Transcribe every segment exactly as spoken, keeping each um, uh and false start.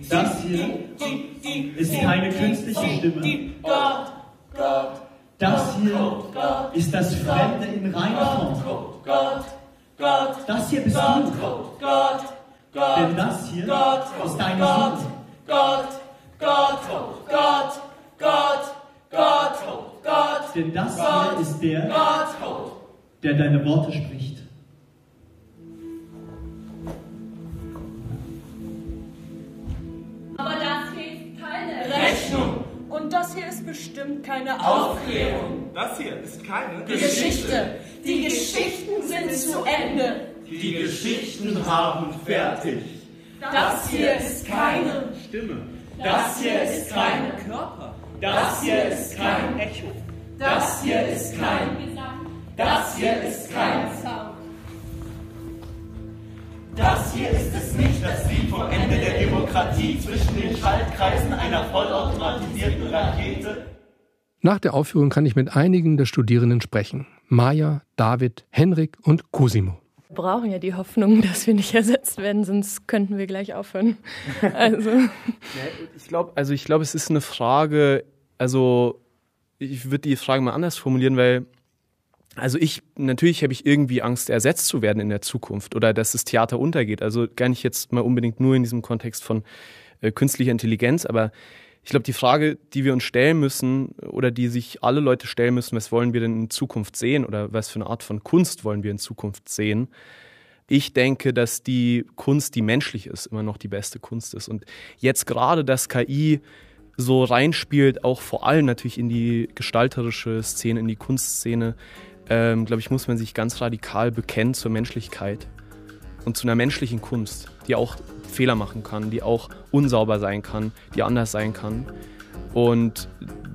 Das hier ist keine künstliche Stimme. Das hier ist das Fremde in reiner Form. Das hier bist du. Denn das hier ist deine Sünde. Denn das hier ist der, der deine Worte spricht. Aber das hier ist keine Rechnung. Und das hier ist bestimmt keine Aufklärung. Das hier ist keine Geschichte. Die Geschichten sind zu Ende. Die Geschichten haben fertig. Das hier ist keine Stimme. Das hier ist kein Körper. Das hier ist kein Echo. Das hier ist kein Gesang. Das hier ist kein Sound. Das hier ist es nicht, das Lied vom Ende der Demokratie zwischen den Schaltkreisen einer vollautomatisierten Rakete. Nach der Aufführung kann ich mit einigen der Studierenden sprechen. Maja, David, Henrik und Cosimo. Wir brauchen ja die Hoffnung, dass wir nicht ersetzt werden, sonst könnten wir gleich aufhören. Also. Ich glaube, also ich glaube, es ist eine Frage, also ich würde die Frage mal anders formulieren, weil also ich, natürlich habe ich irgendwie Angst, ersetzt zu werden in der Zukunft oder dass das Theater untergeht. Also gar nicht jetzt mal unbedingt nur in diesem Kontext von äh, künstlicher Intelligenz, aber ich glaube, die Frage, die wir uns stellen müssen oder die sich alle Leute stellen müssen, was wollen wir denn in Zukunft sehen oder was für eine Art von Kunst wollen wir in Zukunft sehen? Ich denke, dass die Kunst, die menschlich ist, immer noch die beste Kunst ist. Und jetzt gerade, dass K I so reinspielt, auch vor allem natürlich in die gestalterische Szene, in die Kunstszene, ähm, glaube ich, muss man sich ganz radikal bekennen zur Menschlichkeit und zu einer menschlichen Kunst, die auch Fehler machen kann, die auch unsauber sein kann, die anders sein kann. Und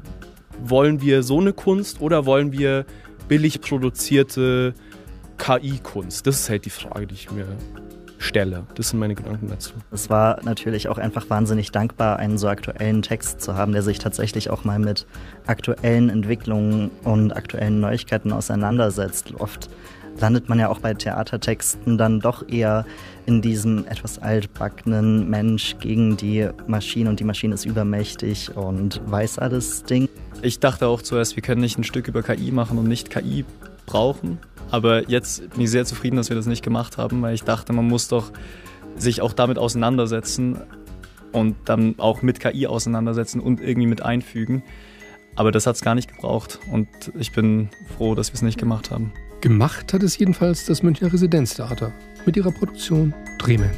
wollen wir so eine Kunst oder wollen wir billig produzierte K I-Kunst? Das ist halt die Frage, die ich mir stelle. Das sind meine Gedanken dazu. Es war natürlich auch einfach wahnsinnig dankbar, einen so aktuellen Text zu haben, der sich tatsächlich auch mal mit aktuellen Entwicklungen und aktuellen Neuigkeiten auseinandersetzt. Oft landet man ja auch bei Theatertexten dann doch eher in diesem etwas altbackenen Mensch gegen die Maschine und die Maschine ist übermächtig und weiß alles Ding. Ich dachte auch zuerst, wir können nicht ein Stück über K I machen und nicht K I brauchen. Aber jetzt bin ich sehr zufrieden, dass wir das nicht gemacht haben, weil ich dachte, man muss doch sich auch damit auseinandersetzen und dann auch mit K I auseinandersetzen und irgendwie mit einfügen. Aber das hat es gar nicht gebraucht und ich bin froh, dass wir es nicht gemacht haben. Gemacht hat es jedenfalls das Münchner Residenztheater mit ihrer Produktion Drehmensch.